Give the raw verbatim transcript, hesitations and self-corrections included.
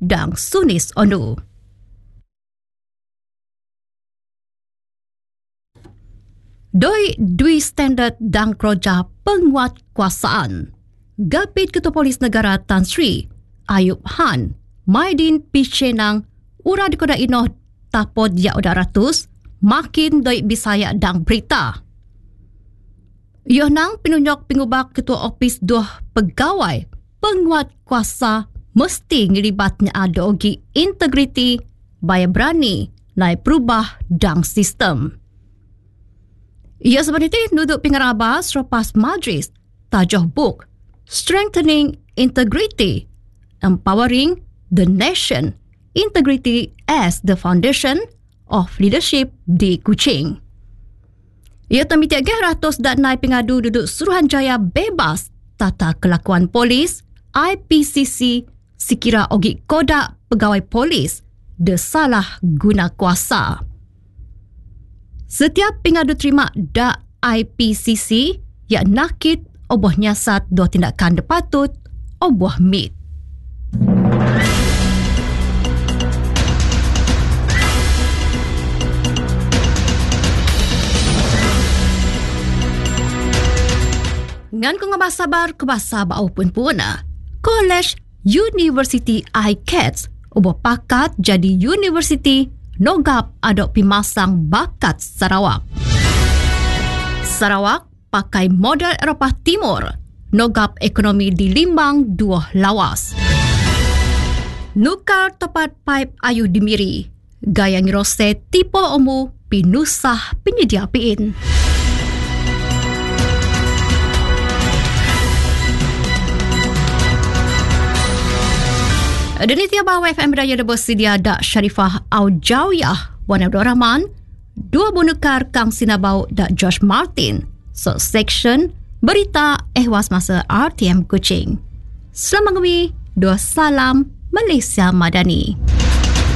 dan Sunis Onu. Doi dui standard dan keroja penguatkuasaan. Gapit Ketua Polis Negara Tan Sri Ayub Han, Maidin Piscenang, ura dikoda inoh tapod ya udah ratus, makin doi Bisaya dan berita. Yoh nang pinunjuk pengubah Ketua Opis dua pegawai penguatkuasa mesti ngelibatnya ada ogi integriti, baya berani, nai perubah dan sistem. Ia sebenarnya nuduk pengarabas selepas majlis tajuh buk Strengthening Integrity, Empowering the Nation, Integrity as the Foundation of Leadership di Kuching. Ia temitiagah ratus dan naik pengadu duduk Suruhanjaya bebas tata kelakuan polis I P C C sekira ogi kodak pegawai polis desalah guna kuasa. Setiap pengadu terima da I P C C yang nakit oboh nyasat dua tindakan depatut oboh mit. Ngan ko nga masabar kubasa bao pun puna. College University I C A T S oboh pakat jadi University nogap adok pimasang bakat Sarawak. Sarawak pakai model Eropah Timur, nogap ekonomi di limbang dua lawas. Nukar tepat pipe ayu dimiri, gaya ngirose tipe omu pinusah penyedia piin. Dini tiaba W F M Raya Debos Sidia Dak Sharifah Aujawiyah Wan Abdul Rahman, dua bonekar Kang Sinabau Dak Josh Martin, so section berita ehwas masa R T M Kuching. Selamat mengawi, dua salam Malaysia Madani.